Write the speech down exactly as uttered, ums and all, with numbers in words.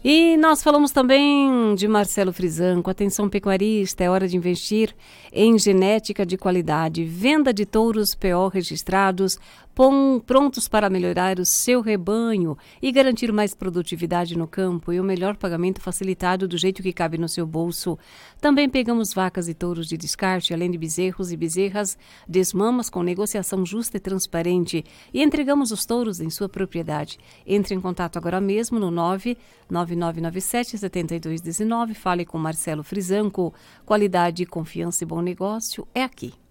E nós falamos também de Marcelo Frisanco. Atenção pecuarista, é hora de investir em genética de qualidade. Venda de touros P O registrados, pom, prontos para melhorar o seu rebanho e garantir mais produtividade no campo e o melhor pagamento facilitado do jeito que cabe no seu bolso. Também pegamos vacas e touros de descarte, além de bezerros e bezerras desmamas com negociação justa e transparente, e entregamos os touros em sua propriedade. Entre em contato agora mesmo no nove nove nove nove sete sete dois um nove. Fale com Marcelo Frisanco. Qualidade, confiança e bom negócio é aqui.